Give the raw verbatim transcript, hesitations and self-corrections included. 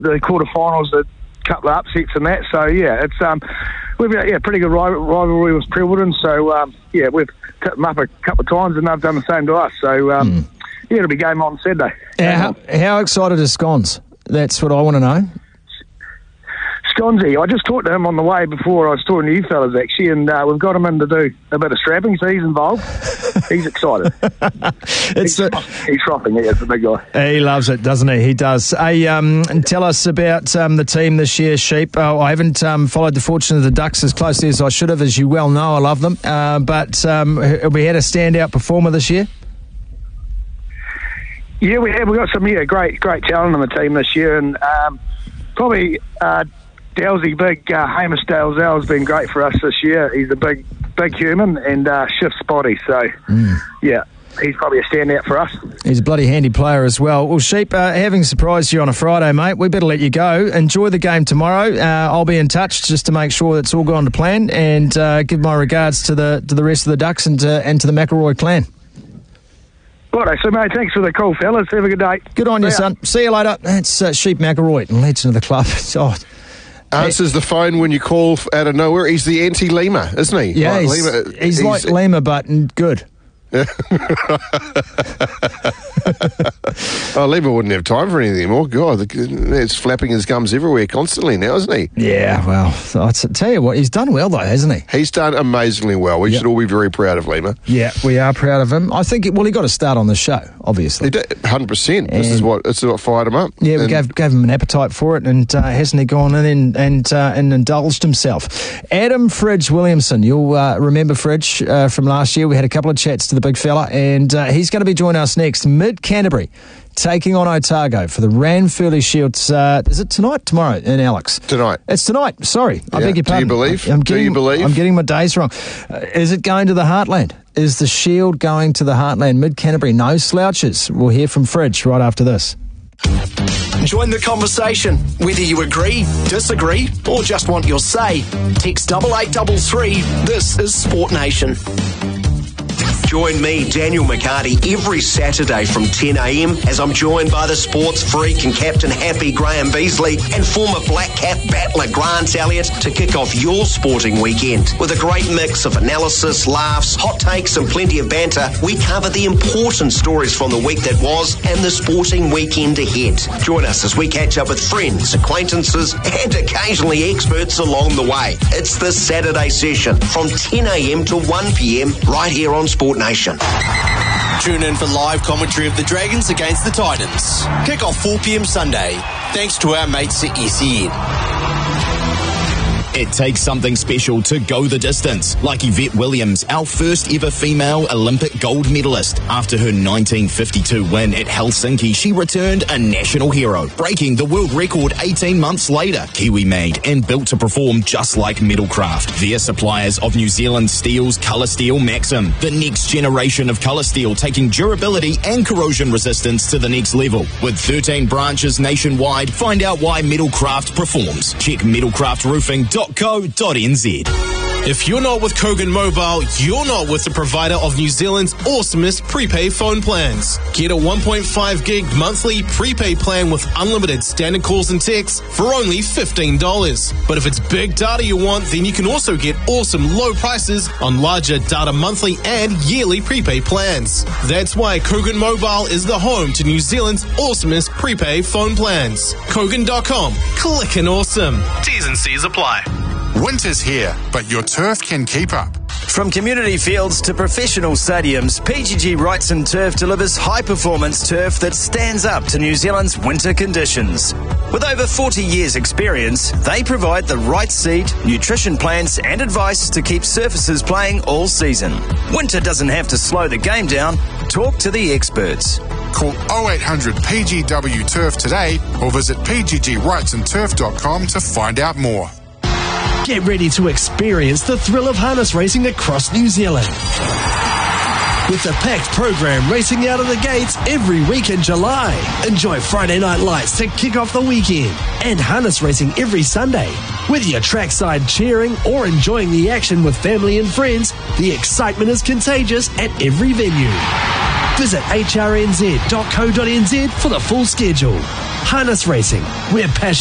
the quarterfinals, a couple of upsets and that. So yeah, it's um, we've got yeah pretty good rival- rivalry with Prevelton. So um, yeah, we've tipped them up a couple of times and they've done the same to us. So um, mm. yeah, it'll be game on Saturday. How, how excited is Scones? That's what I want to know. Sconzy, I just talked to him on the way before I was talking to you fellas actually, and uh, we've got him in to do a bit of strapping, so he's involved. He's excited. it's he's, a, he's frothing, he is, the big guy. He loves it, doesn't he? He does. Hey, um, tell us about um, the team this year, Sheep. Oh, I haven't um, followed the fortune of the Ducks as closely as I should have, as you well know. I love them. Uh, but um, have we had a standout performer this year? Yeah, we have. We've got some yeah, great great talent on the team this year, and um, probably... Uh, Dalesy, big uh, Hamish Dalzell has been great for us this year. He's a big, big human and uh, shift spotty. So, mm. yeah, he's probably a standout for us. He's a bloody handy player as well. Well, Sheep, uh, having surprised you on a Friday, mate, we better let you go. Enjoy the game tomorrow. Uh, I'll be in touch just to make sure that's all gone to plan, and uh, give my regards to the to the rest of the Ducks and to, and to the McElroy clan. Righto, so mate, thanks for the call, fellas. Have a good day. Good on See you, ya. son. See you later. That's uh, Sheep McElroy, legend of the club. Oh, answers the phone when you call out of nowhere. He's the anti-Lima, isn't he? Yeah, like he's, Lima, he's, he's like Lima, but good. Oh, Lima wouldn't have time for anything anymore. God, it's flapping his gums everywhere constantly now, isn't he? Yeah, well, I'll tell you what, he's done well though, hasn't he? He's done amazingly well. We yep. should all be very proud of Lima. Yeah, we are proud of him. I think, it, well, he got a start on the show, obviously. He did, one hundred percent. And this is what this is what fired him up. Yeah, we gave, gave him an appetite for it, and uh, hasn't he gone in and and, uh, and indulged himself? Adam Fridge Williamson, you'll uh, remember Fridge uh, from last year. We had a couple of chats to the big fella, and uh, he's going to be joining us next. Mid-Canterbury taking on Otago for the Ranfurly Shield. Uh, is it tonight? Tomorrow in Alex? Tonight. It's tonight. Sorry. I yeah. beg your pardon. Do you believe? I'm getting, Do you believe? I'm getting my days wrong. Uh, is it going to the Heartland? Is the Shield going to the Heartland? Mid-Canterbury, no slouches. We'll hear from Fridge right after this. Join the conversation. Whether you agree, disagree, or just want your say. Text double eight double three. This is Sport Nation. Join me, Daniel McCarty, every Saturday from ten a.m. as I'm joined by the sports freak and captain happy Graham Beasley and former Black Cap battler Grant Elliott to kick off your sporting weekend. With a great mix of analysis, laughs, hot takes and plenty of banter, we cover the important stories from the week that was and the sporting weekend ahead. Join us as we catch up with friends, acquaintances and occasionally experts along the way. It's the Saturday session from ten a.m. to one p.m. right here on Sport Nation. Tune in for live commentary of the Dragons against the Titans. Kick off four p.m. Sunday. Thanks to our mates at S E N. It takes something special to go the distance, like Yvette Williams, our first ever female Olympic gold medalist. After her nineteen fifty-two win at Helsinki, she returned a national hero, breaking the world record eighteen months later. Kiwi made and built to perform just like Metalcraft. They're suppliers of New Zealand Steel's Colour Steel Maxim, the next generation of colour steel, taking durability and corrosion resistance to the next level. With thirteen branches nationwide, find out why Metalcraft performs. Check metalcraft roofing dot co dot n z. If you're not with Kogan Mobile, you're not with the provider of New Zealand's awesomest prepaid phone plans. Get a one point five gig monthly prepaid plan with unlimited standard calls and texts for only fifteen dollars. But if it's big data you want, then you can also get awesome low prices on larger data monthly and yearly prepaid plans. That's why Kogan Mobile is the home to New Zealand's awesomest prepaid phone plans. Kogan dot com. Click and awesome. T's and C's apply. Winter's here, but your turf can keep up. From community fields to professional stadiums, P G G Wrights and Turf delivers high-performance turf that stands up to New Zealand's winter conditions. With over forty years' experience, they provide the right seed, nutrition plans and advice to keep surfaces playing all season. Winter doesn't have to slow the game down. Talk to the experts. Call oh eight hundred P G W Turf today or visit p g g wrights and turf dot com to find out more. Get ready to experience the thrill of harness racing across New Zealand. With a packed program racing out of the gates every week in July. Enjoy Friday night lights to kick off the weekend and harness racing every Sunday. Whether you're trackside cheering or enjoying the action with family and friends, the excitement is contagious at every venue. Visit h r n z dot co dot n z for the full schedule. Harness Racing, where passion